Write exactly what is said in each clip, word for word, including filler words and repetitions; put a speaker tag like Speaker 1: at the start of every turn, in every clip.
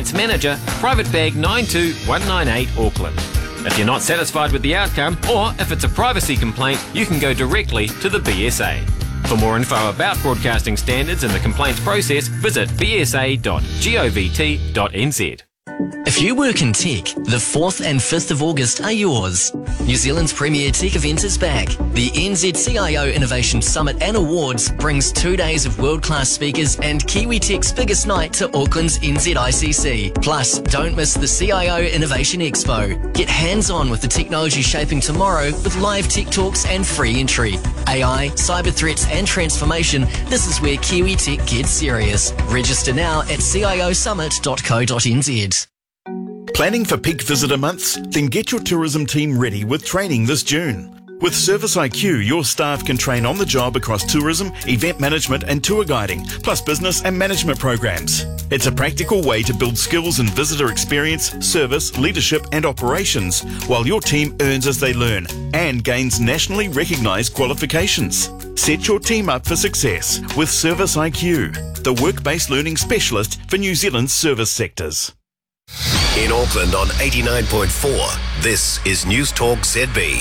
Speaker 1: Complaints Manager, Private Bag nine two one nine eight, Auckland. If you're not satisfied with the outcome, or if it's a privacy complaint, you can go directly to the B S A. For more info about broadcasting standards and the complaints process, visit b s a dot govt dot n z.
Speaker 2: If you work in tech, the fourth and fifth of August are yours. New Zealand's premier tech event is back. The N Z C I O Innovation Summit and Awards brings two days of world-class speakers and Kiwi Tech's biggest night to Auckland's N Z I C C. Plus, don't miss the C I O Innovation Expo. Get hands-on with the technology shaping tomorrow with live tech talks and free entry. A I, cyber threats and transformation, this is where Kiwi Tech gets serious. Register now at c i o summit dot co dot n z.
Speaker 3: Planning for peak visitor months? Then get your tourism team ready with training this June. With Service I Q, your staff can train on the job across tourism, event management and tour guiding, plus business and management programs. It's a practical way to build skills in visitor experience, service, leadership and operations, while your team earns as they learn and gains nationally recognised qualifications. Set your team up for success with Service I Q, the work-based learning specialist for New Zealand's service sectors.
Speaker 4: In Auckland on eighty-nine point four, this is News Talk Z B.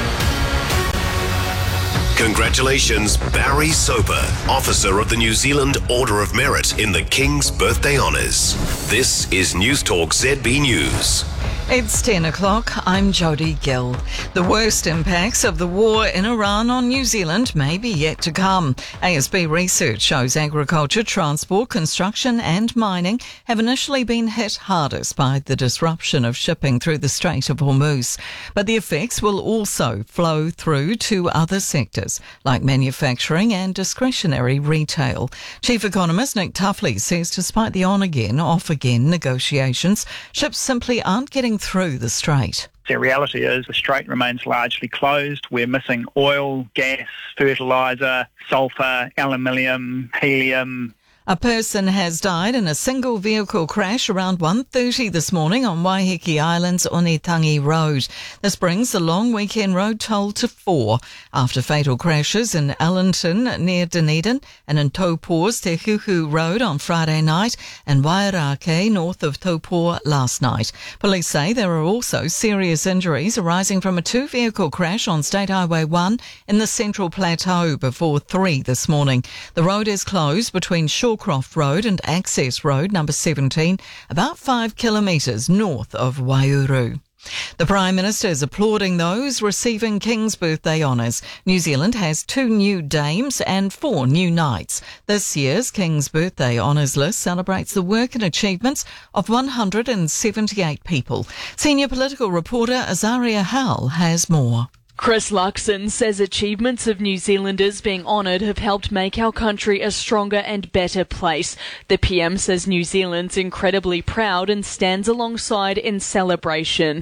Speaker 4: Congratulations, Barry Soper, Officer of the New Zealand Order of Merit in the King's Birthday Honours. This is News Talk Z B News.
Speaker 5: It's ten o'clock. I'm Jodie Gill. The worst impacts of the war in Iran on New Zealand may be yet to come. A S B research shows agriculture, transport, construction and mining have initially been hit hardest by the disruption of shipping through the Strait of Hormuz. But the effects will also flow through to other sectors like manufacturing and discretionary retail. Chief Economist Nick Tuffley says despite the on-again, off-again negotiations, ships simply aren't getting through the strait.
Speaker 6: The reality is the strait remains largely closed. We're missing oil, gas, fertiliser, sulphur, aluminium, helium.
Speaker 5: A person has died in a single vehicle crash around one thirty this morning on Waiheke Island's Onitangi Road. This brings the long weekend road toll to four after fatal crashes in Allenton near Dunedin and in Taupo's Te Huhu Road on Friday night and Wairake north of Taupo last night. Police say there are also serious injuries arising from a two-vehicle crash on State Highway one in the Central Plateau before three this morning. The road is closed between Shawcroft Road and Access Road number seventeen, about five kilometres north of Waiouru. The Prime Minister is applauding those receiving King's Birthday honours. New Zealand has two new dames and four new knights. This year's King's Birthday honours list celebrates the work and achievements of one hundred seventy-eight people. Senior political reporter Azaria Howell has more.
Speaker 7: Chris Luxon says achievements of New Zealanders being honoured have helped make our country a stronger and better place. The P M says New Zealand's incredibly proud and stands alongside in celebration.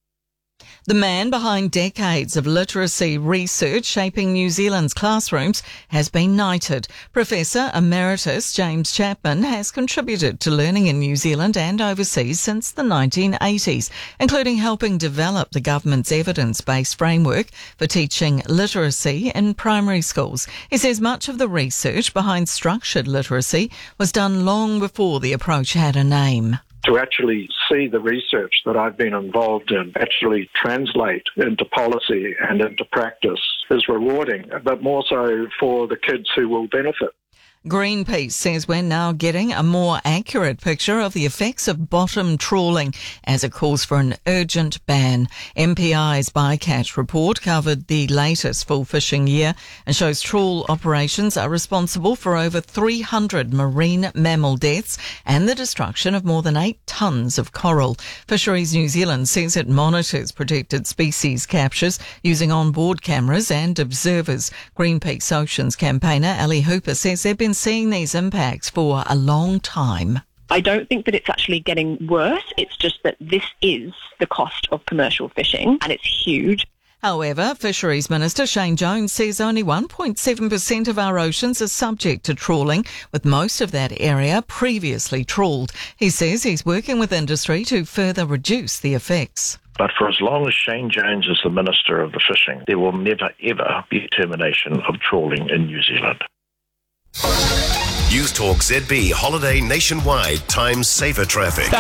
Speaker 5: The man behind decades of literacy research shaping New Zealand's classrooms has been knighted. Professor Emeritus James Chapman has contributed to learning in New Zealand and overseas since the nineteen eighties, including helping develop the government's evidence-based framework for teaching literacy in primary schools. He says much of the research behind structured literacy was done long before the approach had a name.
Speaker 8: To actually see the research that I've been involved in actually translate into policy and into practice is rewarding, but more so for the kids who will benefit.
Speaker 5: Greenpeace says we're now getting a more accurate picture of the effects of bottom trawling as it calls for an urgent ban. M P I's Bycatch report covered the latest full fishing year and shows trawl operations are responsible for over three hundred marine mammal deaths and the destruction of more than eight tonnes of coral. Fisheries New Zealand says it monitors protected species captures using onboard cameras and observers. Greenpeace Oceans campaigner Ali Hooper says they've been seeing these impacts for a long time.
Speaker 9: I don't think that it's actually getting worse. It's just that this is the cost of commercial fishing and it's huge.
Speaker 5: However, Fisheries Minister Shane Jones says only one point seven percent of our oceans are subject to trawling, with most of that area previously trawled. He says he's working with industry to further reduce the effects.
Speaker 10: But for as long as Shane Jones is the Minister of the Fishing, there will never, ever be a termination of trawling in New Zealand.
Speaker 4: News Talk Z B Holiday Nationwide times safer traffic.